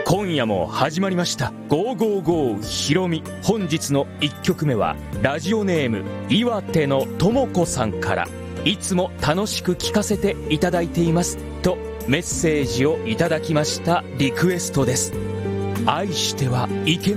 今夜も始まりました555ひろみ。本日の1曲目はラジオネーム岩手のともこさんから、いつも楽しく聞かせていただいていますとメッセージをいただきましたリクエストです。愛してはいけない